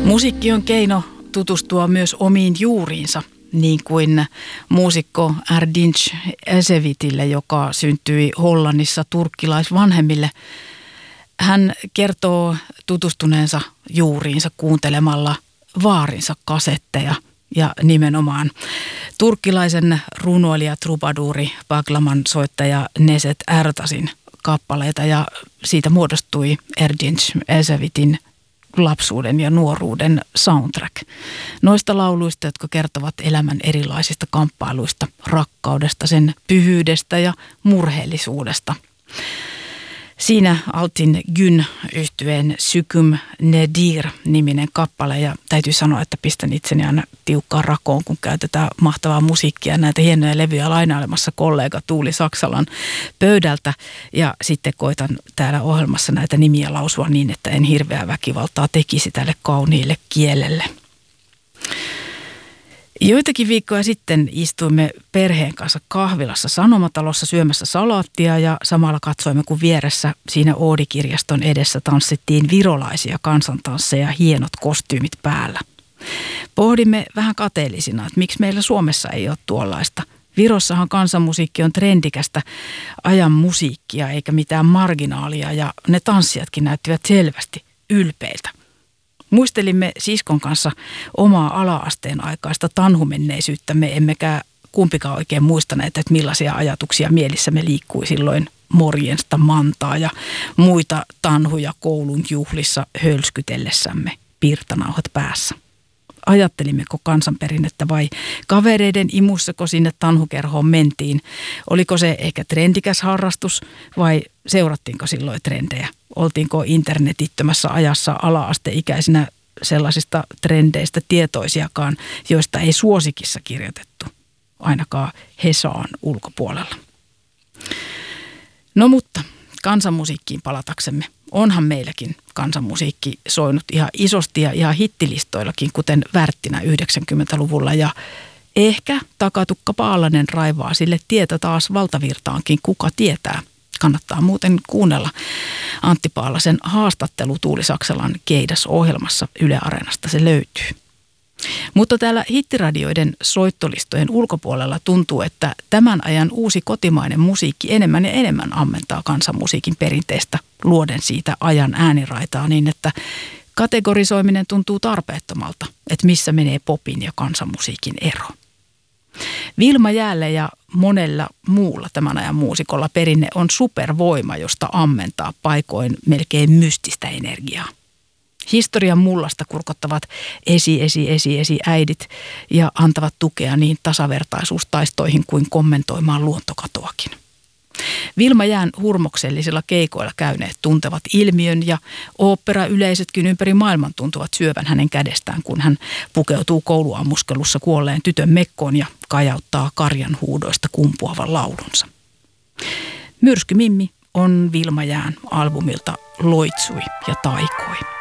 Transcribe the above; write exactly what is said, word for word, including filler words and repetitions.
Musiikki on keino tutustua myös omiin juuriinsa, niin kuin muusikko Erdinç Ecevitille, joka syntyi Hollannissa turkkilaisvanhemmille. Hän kertoo tutustuneensa juuriinsa kuuntelemalla vaarinsa kasetteja ja nimenomaan turkkilaisen runoilija, trubaduuri, baklaman soittaja Neset Ertasin kappaleita, ja siitä muodostui Erdinç Ecevitin lapsuuden ja nuoruuden soundtrack. Noista lauluista, jotka kertovat elämän erilaisista kamppailuista, rakkaudesta, sen pyhyydestä ja murheellisuudesta. Siinä Altin Gün -yhtyeen Syküm Nedir-niminen kappale, ja täytyy sanoa, että pistän itseni aina tiukkaan rakoon, kun käytetään mahtavaa musiikkia, näitä hienoja levyjä lainailemassa kollega Tuuli Saksalan pöydältä, ja sitten koitan täällä ohjelmassa näitä nimiä lausua niin, että en hirveää väkivaltaa tekisi tälle kauniille kielelle. Joitakin viikkoja sitten istuimme perheen kanssa kahvilassa Sanomatalossa syömässä salaattia, ja samalla katsoimme, kun vieressä siinä Oodi-kirjaston edessä tanssittiin virolaisia kansantansseja, hienot kostyymit päällä. Pohdimme vähän kateellisina, että miksi meillä Suomessa ei ole tuollaista. Virossahan kansanmusiikki on trendikästä ajan musiikkia eikä mitään marginaalia, ja ne tanssijatkin näyttivät selvästi ylpeiltä. Muistelimme siskon kanssa omaa ala-asteen aikaista tanhumenneisyyttämme, emmekä kumpikaan oikein muistaneet, että millaisia ajatuksia mielissämme liikkui silloin morjensta, mantaa ja muita tanhuja koulun juhlissa hölskytellessämme pirtanauhat päässä. Ajattelimmeko kansanperinnettä vai kavereiden imussako sinne tanhukerhoon mentiin? Oliko se ehkä trendikäs harrastus vai seurattiinko silloin trendejä? Oltiinko internetittömässä ajassa ala-asteikäisinä sellaisista trendeistä tietoisiakaan, joista ei suosikissa kirjoitettu, ainakaan Hesaan ulkopuolella? No mutta kansanmusiikkiin palataksemme. Onhan meilläkin kansanmusiikki soinut ihan isosti ja ihan hittilistoillakin, kuten Värttinä yhdeksänkymmentäluvulla, ja ehkä Takatukka Paalanen raivaa sille tietä taas valtavirtaankin, kuka tietää. Kannattaa muuten kuunnella Antti Paalasen haastattelu Tuuli Saksalan Keidas-ohjelmassa Yle Areenasta, se löytyy. Mutta täällä hittiradioiden soittolistojen ulkopuolella tuntuu, että tämän ajan uusi kotimainen musiikki enemmän ja enemmän ammentaa kansanmusiikin perinteestä, luoden siitä ajan ääniraitaa niin, että kategorisoiminen tuntuu tarpeettomalta, että missä menee popin ja kansanmusiikin ero. Vilma Jäälle ja monella muulla tämän ajan muusikolla perinne on supervoima, josta ammentaa paikoin melkein mystistä energiaa. Historian mullasta kurkottavat esi, esi, esi, esi äidit ja antavat tukea niin tasavertaisuustaistoihin kuin kommentoimaan luontokatoakin. Vilma Jään hurmoksellisilla keikoilla käyneet tuntevat ilmiön, ja oopperayleisötkin ympäri maailman tuntuvat syövän hänen kädestään, kun hän pukeutuu kouluammuskelussa kuolleen tytön mekkoon ja kajauttaa karjan huudoista kumpuavan laulunsa. Myrsky Mimmi on Vilma Jään albumilta Loitsui ja taikoi.